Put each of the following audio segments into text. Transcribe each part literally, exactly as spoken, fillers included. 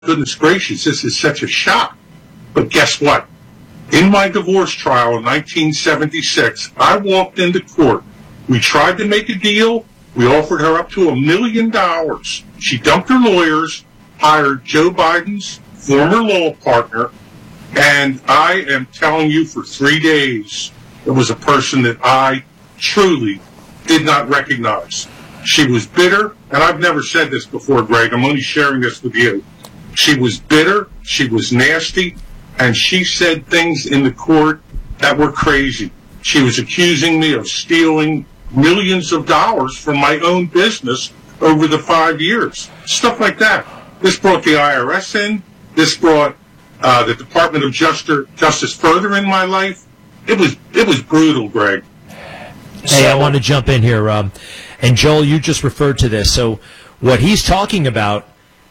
goodness gracious, this is such a shock. But guess what? In my divorce trial in nineteen seventy-six, I walked into court. We tried to make a deal. We offered her up to a million dollars. She dumped her lawyers, hired Joe Biden's former law partner, and I am telling you, for three days, it was a person that I truly did not recognize. She was bitter, and I've never said this before, Greg. I'm only sharing this with you. She was bitter, she was nasty, and she said things in the court that were crazy. She was accusing me of stealing millions of dollars from my own business over the five years. Stuff like that. This brought the I R S in. This brought uh, the Department of Justice, Justice further in my life. It was it was brutal, Greg. Hey, so, I want to jump in here. Um, and Joel, you just referred to this. So what he's talking about,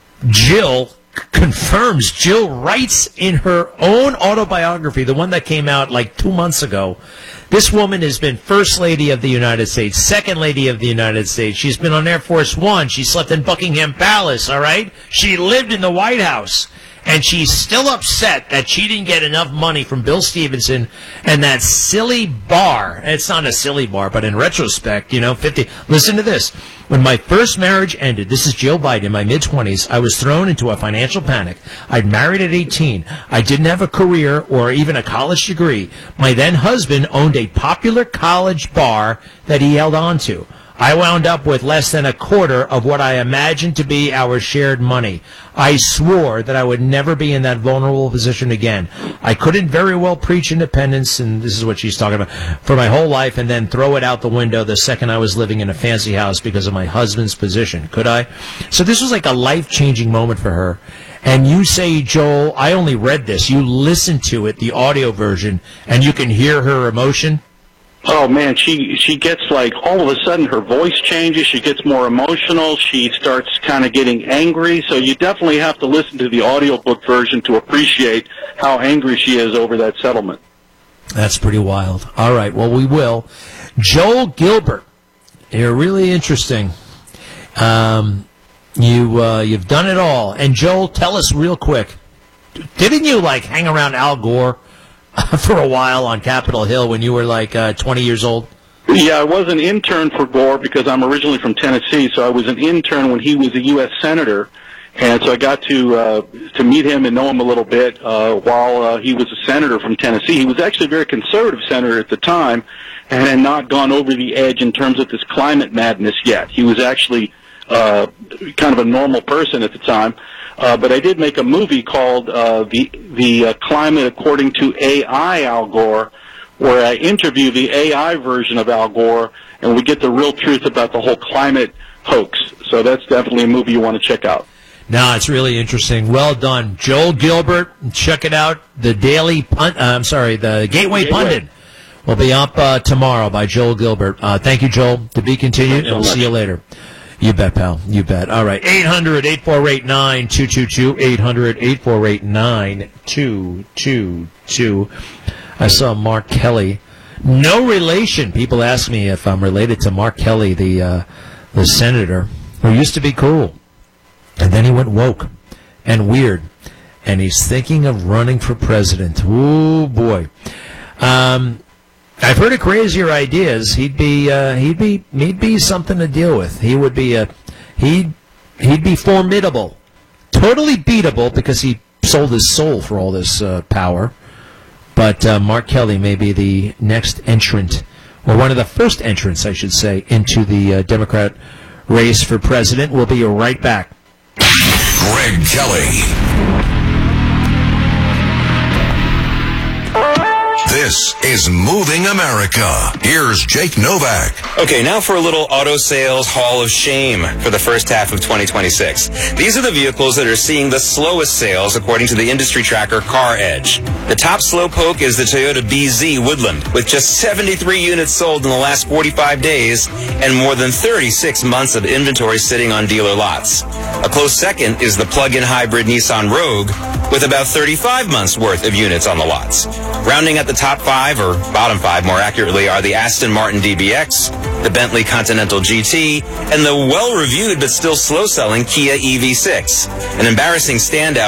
Jill confirms, Jill writes in her own autobiography, the one that came out like two months ago, this woman has been First Lady of the United States, Second Lady of the United States. She's been on Air Force One. She slept in Buckingham Palace, all right? She lived in the White House. And she's still upset that she didn't get enough money from Bill Stevenson and that silly bar. It's not a silly bar, but in retrospect, you know, fifty. Listen to this. When my first marriage ended, this is Joe Biden, in my mid-twenties, I was thrown into a financial panic. I'd married at eighteen. I didn't have a career or even a college degree. My then-husband owned a popular college bar that he held on to. I wound up with less than a quarter of what I imagined to be our shared money. I swore that I would never be in that vulnerable position again. I couldn't very well preach independence, and this is what she's talking about, for my whole life and then throw it out the window the second I was living in a fancy house because of my husband's position. Could I? So this was like a life-changing moment for her. And you say, Joel, I only read this. You listened to it, the audio version, and you can hear her emotion. Oh, man, she she gets like, all of a sudden her voice changes, she gets more emotional, she starts kind of getting angry, so you definitely have to listen to the audiobook version to appreciate how angry she is over that settlement. That's pretty wild. All right, well, we will. Joel Gilbert, you're really interesting. Um, you, uh, you've done it all. And Joel, tell us real quick, didn't you, like, hang around Al Gore for a while on Capitol Hill when you were like uh, twenty years old? Yeah, I was an intern for Gore because I'm originally from Tennessee, so I was an intern when he was a U S Senator, and so I got to uh, to meet him and know him a little bit uh, while uh, he was a senator from Tennessee. He was actually a very conservative senator at the time and had not gone over the edge in terms of this climate madness yet. He was actually uh, kind of a normal person at the time. Uh, but I did make a movie called uh, The the uh, Climate According to A I Al Gore, where I interview the A I version of Al Gore, and we get the real truth about the whole climate hoax. So that's definitely a movie you want to check out. No, it's really interesting. Well done, Joel Gilbert. Check it out. The Daily Pun- uh, I'm sorry, the Gateway, Gateway. Pundit will be up uh, tomorrow by Joel Gilbert. Uh, thank you, Joel. To be continued, and we'll see you later. You bet, pal. You bet. All right. eight hundred, eight four eight, nine two two two. eight hundred, eight four eight, nine two two two. I saw Mark Kelly. No relation. People ask me if I'm related to Mark Kelly, the uh, the senator, who used to be cool. And then he went woke and weird. And he's thinking of running for president. Ooh, boy. Um... I've heard of crazier ideas. He'd be, uh, he'd be, he'd be something to deal with. He would be a, he'd, he'd be formidable, totally beatable because he sold his soul for all this uh, power. But uh, Mark Kelly may be the next entrant, or one of the first entrants, I should say, into the uh, Democrat race for president. We'll be right back. Greg Kelly. This is Moving America. Here's Jake Novak. Okay, now for a little auto sales hall of shame for the first half of twenty twenty-six. These are the vehicles that are seeing the slowest sales according to the industry tracker Car Edge. The top slowpoke is the Toyota B Z Woodland, with just seventy-three units sold in the last forty-five days and more than thirty-six months of inventory sitting on dealer lots. A close second is the plug-in hybrid Nissan Rogue, with about thirty-five months worth of units on the lots. Rounding at the top top five, or bottom five more accurately, are the Aston Martin D B X, the Bentley Continental G T, and the well-reviewed but still slow-selling Kia E V six. An embarrassing standout